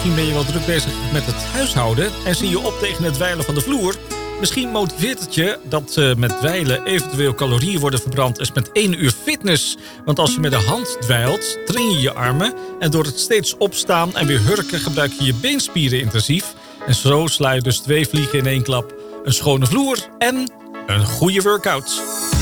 Misschien ben je wel druk bezig met het huishouden en zie je op tegen het dweilen van de vloer. Misschien motiveert het je dat met dweilen eventueel calorieën worden verbrand is met 1 uur fitness. Want als je met de hand dweilt, train je je armen. En door het steeds opstaan en weer hurken gebruik je je beenspieren intensief. En zo sla je dus 2 vliegen in 1 klap. Een schone vloer en een goede workout.